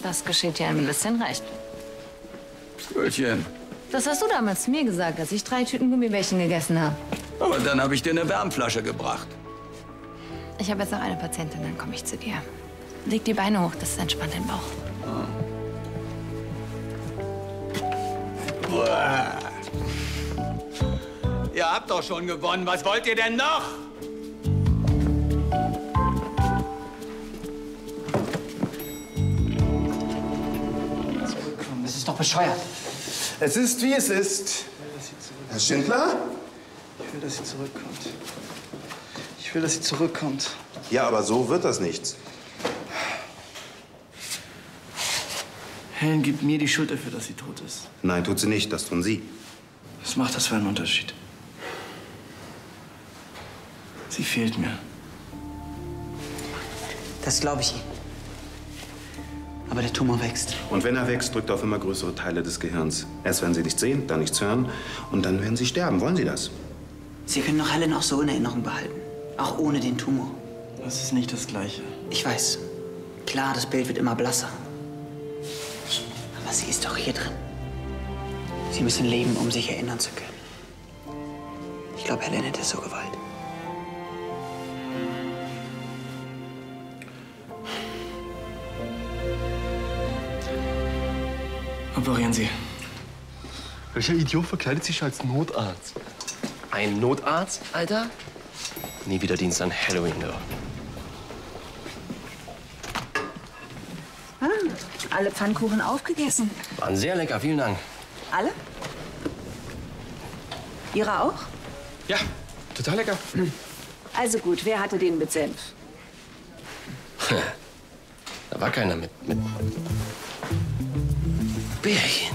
Das geschieht dir ein bisschen recht. Brötchen. Das hast du damals zu mir gesagt, als ich 3 Tüten Gummibärchen gegessen habe. Aber dann habe ich dir eine Wärmflasche gebracht. Ich habe jetzt noch eine Patientin, dann komme ich zu dir. Leg die Beine hoch, das entspannt den Bauch. Uah. Ihr habt doch schon gewonnen. Was wollt ihr denn noch? Zurückkommen, das ist doch bescheuert. Es ist, wie es ist. Herr Schindler? Ich will, dass sie zurückkommt. Ich will, dass sie zurückkommt. Ja, aber so wird das nichts. Helen gibt mir die Schuld dafür, dass sie tot ist. Nein, tut sie nicht. Das tun Sie. Was macht das für einen Unterschied? Sie fehlt mir. Das glaube ich Ihnen. Aber der Tumor wächst. Und wenn er wächst, drückt er auf immer größere Teile des Gehirns. Erst werden Sie nichts sehen, dann nichts hören und dann werden Sie sterben. Wollen Sie das? Sie können doch Helen auch so in Erinnerung behalten. Auch ohne den Tumor. Das ist nicht das Gleiche. Ich weiß. Klar, das Bild wird immer blasser. Aber sie ist doch hier drin. Sie müssen leben, um sich erinnern zu können. Ich glaube, Helen hätte es so gewollt. Operieren Sie. Welcher Idiot verkleidet sich als Notarzt? Ein Notarzt, Alter? Nie wieder Dienst an Halloween, du. Alle Pfannkuchen aufgegessen. Waren sehr lecker, vielen Dank. Alle? Ihre auch? Ja, total lecker. Also gut, wer hatte den mit Senf? Da war keiner mit Bärchen.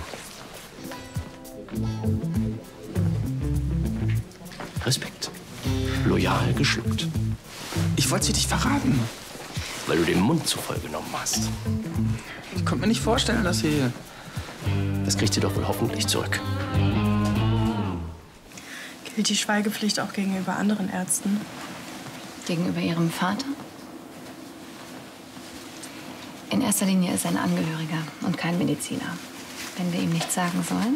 Respekt. Loyal geschluckt. Ich wollte sie nicht verraten. Weil du den Mund zu voll genommen hast. Ich konnte mir nicht vorstellen, dass sie... Das kriegt sie doch wohl hoffentlich zurück. Gilt die Schweigepflicht auch gegenüber anderen Ärzten? Gegenüber ihrem Vater? In erster Linie ist er ein Angehöriger und kein Mediziner. Wenn wir ihm nichts sagen sollen?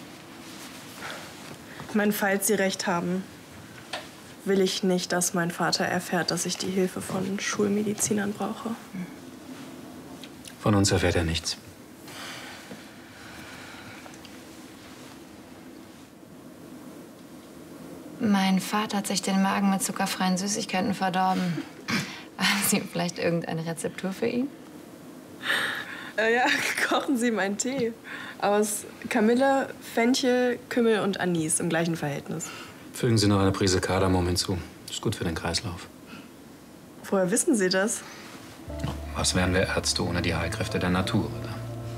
Ich meine, falls Sie recht haben, will ich nicht, dass mein Vater erfährt, dass ich die Hilfe von Schulmedizinern brauche. Von uns erfährt er nichts. Mein Vater hat sich den Magen mit zuckerfreien Süßigkeiten verdorben. Haben Sie vielleicht irgendeine Rezeptur für ihn? Ja, kochen Sie meinen Tee. Aus Kamille, Fenchel, Kümmel und Anis im gleichen Verhältnis. Fügen Sie noch eine Prise Kardamom hinzu. Ist gut für den Kreislauf. Woher wissen Sie das? Was wären wir Ärzte ohne die Heilkräfte der Natur, oder?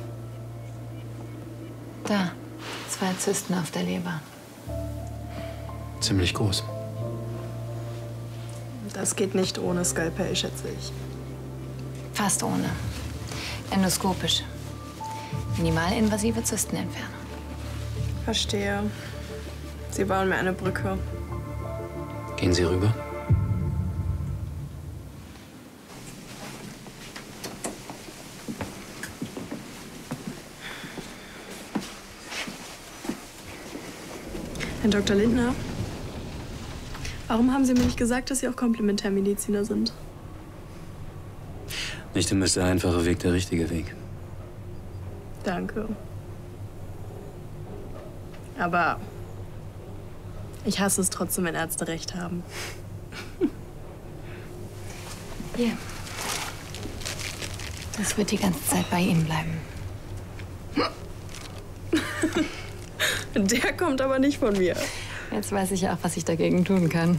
Da, 2 Zysten auf der Leber. Ziemlich groß. Das geht nicht ohne Skalpell, schätze ich. Fast ohne. Endoskopisch. Minimalinvasive Zystenentfernung. Verstehe. Sie bauen mir eine Brücke. Gehen Sie rüber. Herr Dr. Lindner, warum haben Sie mir nicht gesagt, dass Sie auch Komplementärmediziner sind? Nicht immer ist der einfache Weg der richtige Weg. Danke. Aber ich hasse es trotzdem, wenn Ärzte recht haben. Hier. Das wird die ganze Zeit bei Ihnen bleiben. Der kommt aber nicht von mir. Jetzt weiß ich ja auch, was ich dagegen tun kann.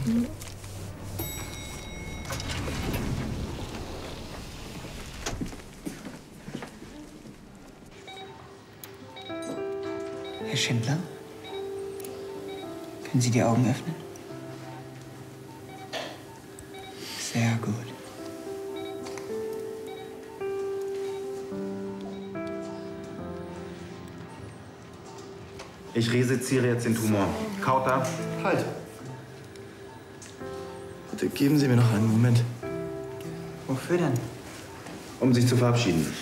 Herr Schindler? Können Sie die Augen öffnen? Sehr gut. Ich resiziere jetzt den Tumor. Kauter. Halt. Bitte geben Sie mir noch einen Moment. Wofür denn? Um sich zu verabschieden.